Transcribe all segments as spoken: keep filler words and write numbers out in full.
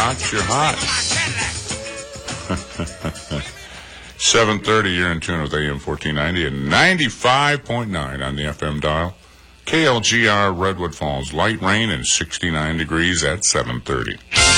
hot, you're hot. seven thirty, you're in tune with A M fourteen ninety and ninety-five point nine on the F M dial. K L G R Redwood Falls, light rain and sixty-nine degrees at seven thirty.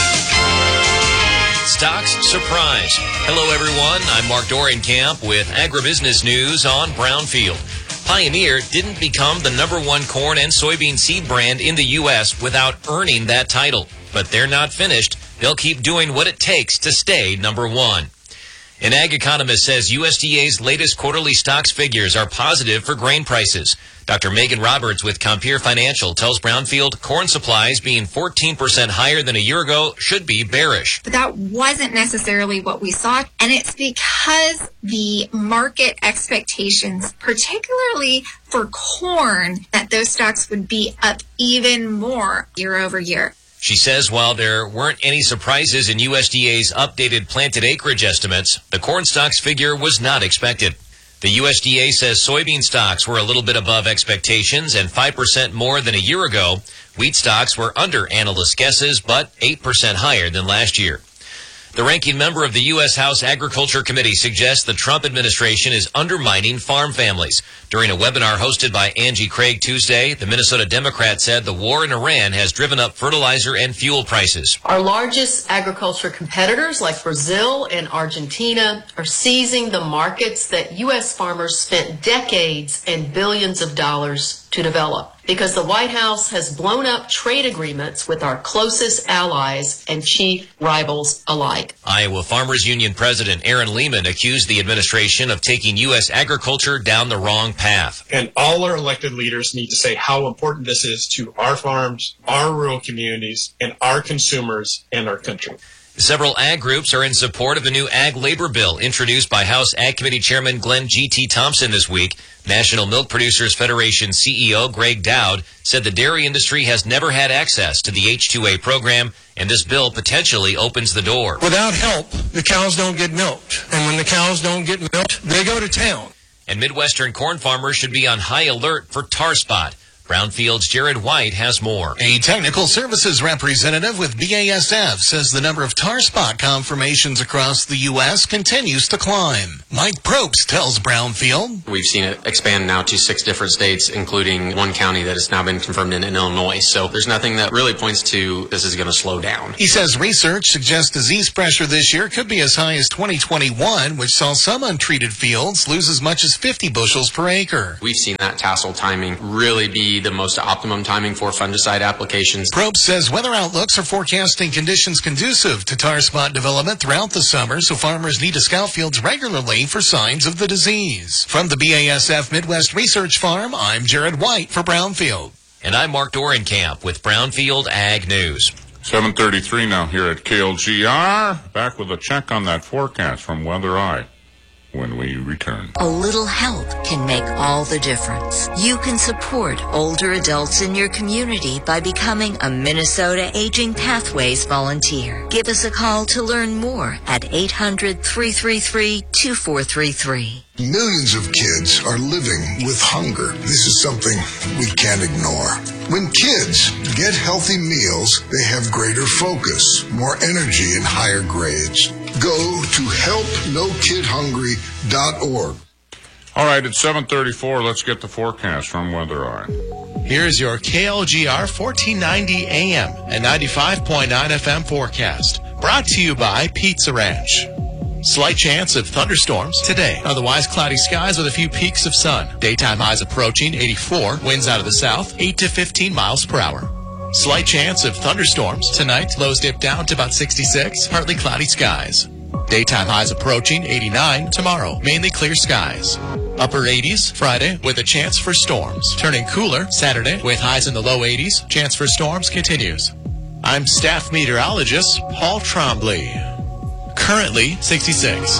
Stocks Surprise. Hello, everyone. I'm Mark Dorenkamp with Agribusiness News on Brownfield. Pioneer didn't become the number one corn and soybean seed brand in the U S without earning that title. But they're not finished. They'll keep doing what it takes to stay number one. An ag economist says U S D A's latest quarterly stocks figures are positive for grain prices. Doctor Megan Roberts with Compeer Financial tells Brownfield corn supplies being fourteen percent higher than a year ago should be bearish. But that wasn't necessarily what we saw, and it's because the market expectations, particularly for corn, that those stocks would be up even more year over year. She says while there weren't any surprises in U S D A's updated planted acreage estimates, the corn stocks figure was not expected. The U S D A says soybean stocks were a little bit above expectations and five percent more than a year ago. Wheat stocks were under analyst guesses, but eight percent higher than last year. The ranking member of the U S House Agriculture Committee suggests the Trump administration is undermining farm families. During a webinar hosted by Angie Craig Tuesday, the Minnesota Democrat said the war in Iran has driven up fertilizer and fuel prices. Our largest agriculture competitors like Brazil and Argentina are seizing the markets that U S farmers spent decades and billions of dollars to develop, because the White House has blown up trade agreements with our closest allies and chief rivals alike. Iowa Farmers Union President Aaron Lehman accused the administration of taking U S agriculture down the wrong path. And all our elected leaders need to say how important this is to our farms, our rural communities, and our consumers and our country. Several ag groups are in support of the new ag labor bill introduced by House Ag Committee Chairman Glenn G T Thompson this week. National Milk Producers Federation C E O Greg Dowd said the dairy industry has never had access to the H two A program, and this bill potentially opens the door. Without help, the cows don't get milked. And when the cows don't get milked, they go to town. And Midwestern corn farmers should be on high alert for tar spot. Brownfield's Jared White has more. A technical services representative with B A S F says the number of tar spot confirmations across the U S continues to climb. Mike Probst tells Brownfield. We've seen it expand now to six different states, including one county that has now been confirmed in, in Illinois. So there's nothing that really points to this is going to slow down. He says research suggests disease pressure this year could be as high as twenty twenty-one, which saw some untreated fields lose as much as fifty bushels per acre. We've seen that tassel timing really be the most optimum timing for fungicide applications. Probst says weather outlooks are forecasting conditions conducive to tar spot development throughout the summer, so farmers need to scout fields regularly for signs of the disease. From the B A S F Midwest Research Farm, I'm Jared White for Brownfield. And I'm Mark Dorenkamp with Brownfield Ag News. seven thirty-three now here at K L G R. Back with a check on that forecast from Weather Eye when we return. A little help can make all the difference. You can support older adults in your community by becoming a Minnesota Aging Pathways volunteer. Give us a call to learn more at eight hundred, three three three, two four three three. Millions of kids are living with hunger. This is something we can't ignore. When kids get healthy meals, they have greater focus, more energy, and higher grades. Go to help no kid hungry dot org. All right, it's seven thirty-four. Let's get the forecast from Weather Eye. Here's your K L G R fourteen ninety A M and ninety-five point nine F M forecast. Brought to you by Pizza Ranch. Slight chance of thunderstorms today. Otherwise, cloudy skies with a few peaks of sun. Daytime highs approaching eighty-four. Winds out of the south, eight to fifteen miles per hour. Slight chance of thunderstorms tonight. Lows dip down to about sixty-six. Partly cloudy skies. Daytime highs approaching eighty-nine. Tomorrow, mainly clear skies. Upper eighties Friday with a chance for storms. Turning cooler Saturday with highs in the low eighties. Chance for storms continues. I'm staff meteorologist Paul Trombley. Currently sixty-six.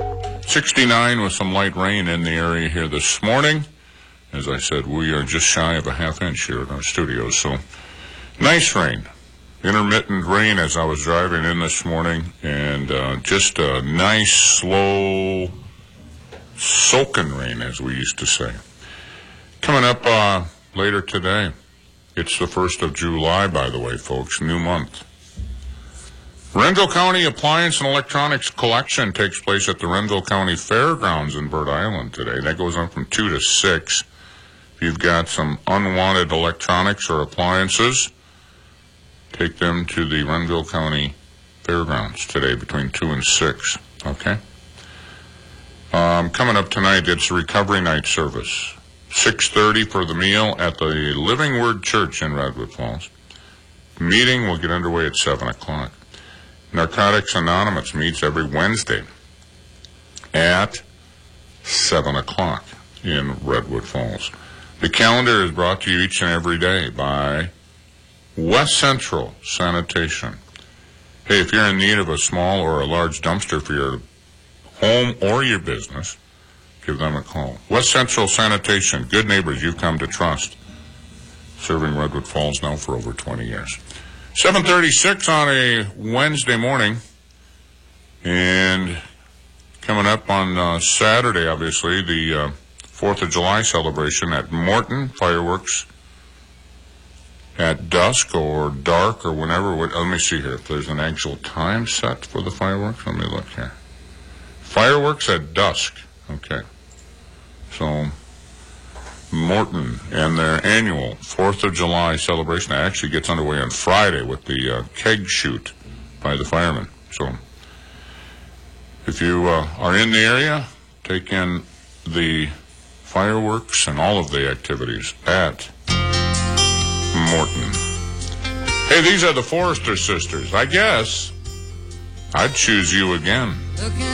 sixty-nine with some light rain in the area here this morning. As I said, we are just shy of a half inch here in our studios, so nice rain. Intermittent rain as I was driving in this morning, and uh, just a nice, slow, soaking rain, as we used to say. Coming up uh, later today, it's the first of July, by the way, folks, new month. Renville County Appliance and Electronics Collection takes place at the Renville County Fairgrounds in Bird Island today. That goes on from two to six. If you've got some unwanted electronics or appliances, take them to the Renville County Fairgrounds today between two and six. Okay? Um, coming up tonight, it's Recovery Night service. six thirty for the meal at the Living Word Church in Redwood Falls. Meeting will get underway at seven o'clock. Narcotics Anonymous meets every Wednesday at seven o'clock in Redwood Falls. The calendar is brought to you each and every day by West Central Sanitation. Hey, if you're in need of a small or a large dumpster for your home or your business, give them a call. West Central Sanitation, good neighbors you've come to trust. Serving Redwood Falls now for over twenty years. seven thirty-six on a Wednesday morning. And coming up on uh, Saturday, obviously, the uh, fourth of July celebration at Morton Fireworks at dusk or dark or whenever. Let me see here if there's an actual time set for the fireworks. Let me look here. Fireworks at dusk. Okay. So, Morton and their annual fourth of July celebration actually gets underway on Friday with the uh, keg shoot by the firemen. So, if you uh, are in the area, take in the fireworks and all of the activities at Morton. Hey, these are the Forrester sisters. I guess I'd choose you again.